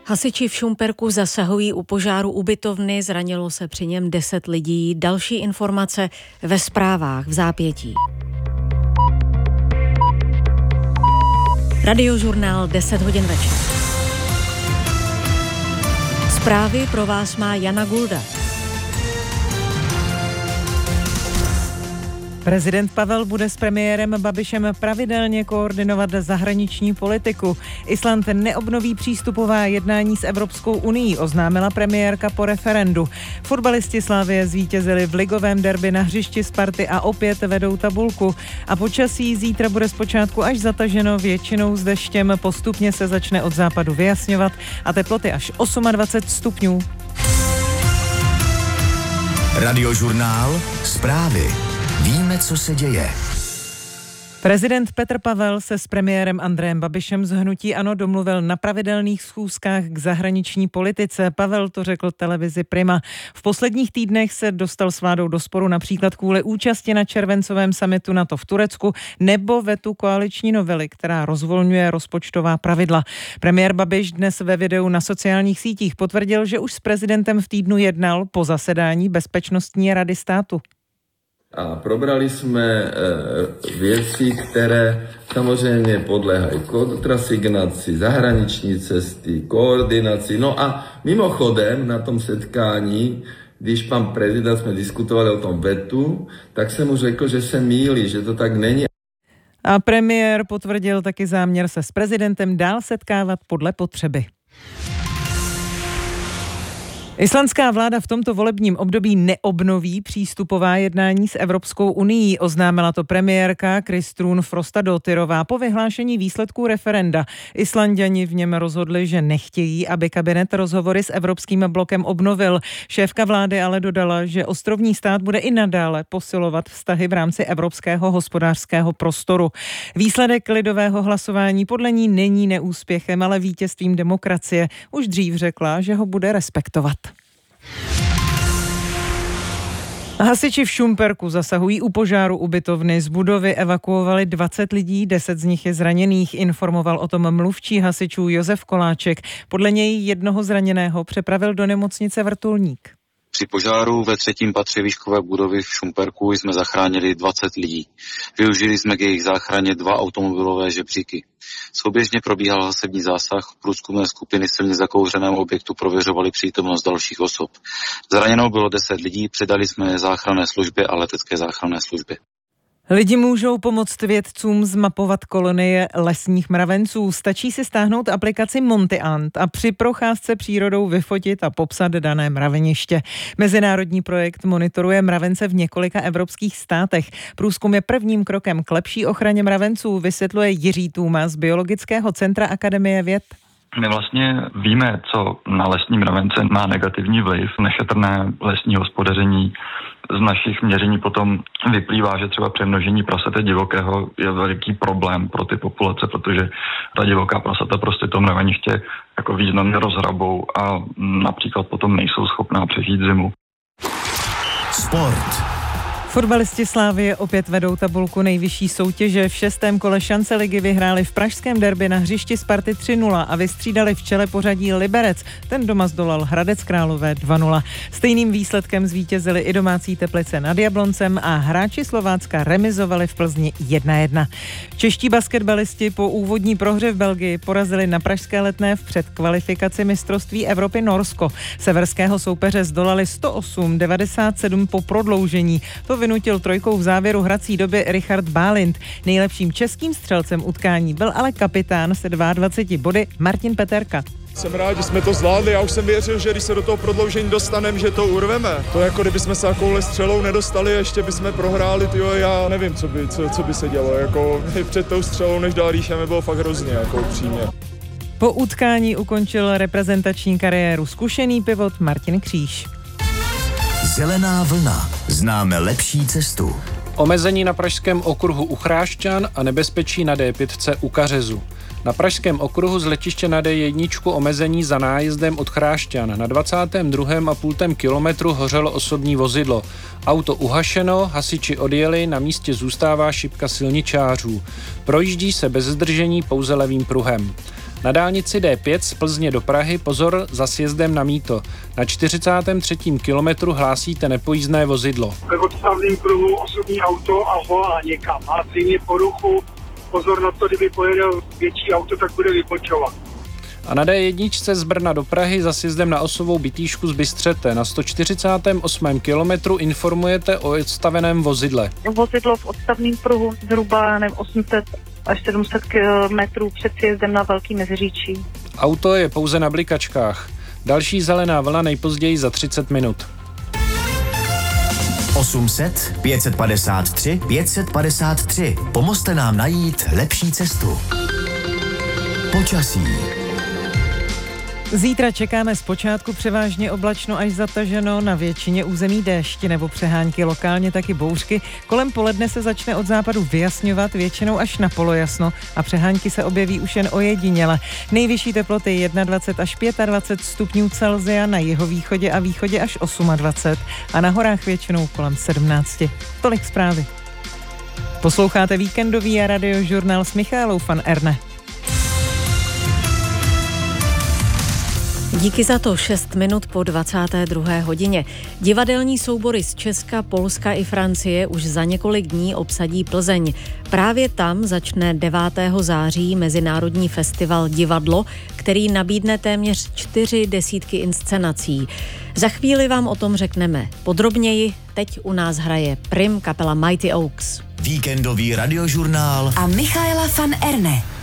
Hasiči v Šumperku zasahují u požáru ubytovny, zranilo se při něm 10 lidí. Další informace ve zprávách v zápětí. Radiožurnál 10 hodin večer. Zprávy pro vás má Jana Gulda. Prezident Pavel bude s premiérem Babišem pravidelně koordinovat zahraniční politiku. Island neobnoví přístupová jednání s Evropskou unií, oznámila premiérka po referendu. Fotbalisti Slavie zvítězili v ligovém derby na hřišti Sparty a opět vedou tabulku. A počasí zítra bude zpočátku až zataženo, většinou s deštěm, postupně se začne od západu vyjasňovat a teploty až 28 stupňů. Radiožurnál, zprávy. Víme, co se děje. Prezident Petr Pavel se s premiérem Andrejem Babišem z hnutí ANO domluvil na pravidelných schůzkách k zahraniční politice. Pavel to řekl televizi Prima. V posledních týdnech se dostal s vládou do sporu například kvůli účasti na červencovém summitu NATO v Turecku nebo vetu koaliční novely, která rozvolňuje rozpočtová pravidla. Premiér Babiš dnes ve videu na sociálních sítích potvrdil, že už s prezidentem v týdnu jednal po zasedání Bezpečnostní rady státu. A probrali jsme věci, které samozřejmě podléhají kontrasignaci, zahraniční cesty, koordinaci. No a mimochodem na tom setkání, když pan prezident jsme diskutovali o tom vetu, tak jsem mu řekl, že se mýlí, že to tak není. A premiér potvrdil taky záměr se s prezidentem dál setkávat podle potřeby. Islandská vláda v tomto volebním období neobnoví přístupová jednání s Evropskou unií, oznámila to premiérka Kristrún Frostadóttirová po vyhlášení výsledků referenda. Islanďani v něm rozhodli, že nechtějí, aby kabinet rozhovory s Evropským blokem obnovil. Šéfka vlády ale dodala, že ostrovní stát bude i nadále posilovat vztahy v rámci Evropského hospodářského prostoru. Výsledek lidového hlasování podle ní není neúspěchem, ale vítězstvím demokracie. Už dřív řekla, že ho bude respektovat. Hasiči v Šumperku zasahují u požáru ubytovny. Z budovy evakuovali 20 lidí, 10 z nich je zraněných, informoval o tom mluvčí hasičů Josef Koláček. Podle něj jednoho zraněného přepravil do nemocnice Vrtulník. Při požáru ve 3. patře výškové budovy v Šumperku jsme zachránili 20 lidí. Využili jsme k jejich záchraně 2 automobilové žebříky. Souběžně probíhal hasební zásah, průzkumné skupiny silně zakouřeném objektu prověřovaly přítomnost dalších osob. Zraněno bylo 10 lidí, předali jsme záchranné službě a letecké záchranné službě. Lidi můžou pomoct vědcům zmapovat kolonie lesních mravenců. Stačí si stáhnout aplikaci Monty Ant a při procházce přírodou vyfotit a popsat dané mraveniště. Mezinárodní projekt monitoruje mravence v několika evropských státech. Průzkum je prvním krokem k lepší ochraně mravenců, vysvětluje Jiří Tůma z Biologického centra Akademie věd. My vlastně víme, co na lesní mravence má negativní vliv. Nešetrné lesní hospodaření. Z našich měření potom vyplývá, že třeba přemnožení prasete divokého je veliký problém pro ty populace, protože ta divoká prasata prostě to mraveniště jako významně rozhrabou a například potom nejsou schopná přežít zimu. Sport. Fotbalisti Slavie opět vedou tabulku nejvyšší soutěže. V 6. kole šance ligy vyhráli v pražském derby na hřišti Sparty 3-0 a vystřídali v čele pořadí Liberec. Ten doma zdolal Hradec Králové 2-0. Stejným výsledkem zvítězili i domácí Teplice nad Jabloncem a hráči Slovácka remizovali v Plzni 1-1. Čeští basketbalisti po úvodní prohře v Belgii porazili na pražské Letné v předkvalifikaci mistrovství Evropy Norsko. Severského soupeře zdolali 108-97 po prodloužení. To vynutil trojkou v závěru hrací doby Richard Bálint. Nejlepším českým střelcem utkání byl ale kapitán se 22 body Martin Peterka. Jsem rád, že jsme to zvládli, já už jsem věřil, že když se do toho prodloužení dostaneme, že to urveme. To jako kdyby jsme se takovouhle střelou nedostali, ještě bychom prohráli, tyjo, já nevím, co by se dělo. Jako před tou střelou, než dal Ríša, bylo fakt hrozně, jako upřímně. Po utkání ukončil reprezentační kariéru zkušený pivot Martin Kříž. Zelená vlna. Známe lepší cestu. Omezení na pražském okruhu u Chrášťan a nebezpečí na D5 u Kařezu. Na pražském okruhu z letiště na D1 omezení za nájezdem od Chrášťan. Na 22,5 kilometru hořelo osobní vozidlo. Auto uhašeno, hasiči odjeli, na místě zůstává šipka silničářů. Projíždí se bez zdržení pouze levým pruhem. Na dálnici D5 z Plzně do Prahy pozor za sjezdem na mýto. Na 43. kilometru hlásíte nepojízdné vozidlo. Ve odstavném kruhu osobní auto a volá někam. Má zřejmě poruchu, pozor na to, kdyby pojede větší auto, tak bude vybočovat. A na D1 z Brna do Prahy za sjezdem na osovou Bytýšku z Bystřete. Na 148. kilometru informujete o odstaveném vozidle. Vozidlo v odstavném pruhu zhruba 800 až 700 metrů před sjezdem na Velký Meziříčí. Auto je pouze na blikačkách. Další zelená vlna nejpozději za 30 minut. 800 553 553. Pomozte nám najít lepší cestu. Počasí. Zítra čekáme zpočátku převážně oblačno až zataženo, na většině území déšť nebo přehánky, lokálně taky bouřky. Kolem poledne se začne od západu vyjasňovat, většinou až na polojasno a přehánky se objeví už jen ojediněle. Nejvyšší teploty 21 až 25 stupňů Celsia, na jihovýchodě a východě až 28 a na horách většinou kolem 17. Tolik zprávy. Posloucháte víkendový a radiožurnál s Michaelou van Erne. Díky za to 6 minut po 22. hodině. Divadelní soubory z Česka, Polska i Francie už za několik dní obsadí Plzeň. Právě tam začne 9. září Mezinárodní festival Divadlo, který nabídne téměř 40 inscenací. Za chvíli vám o tom řekneme podrobněji. Teď u nás hraje Prim kapela Mighty Oaks. Víkendový radiožurnál a Michaela van Erne.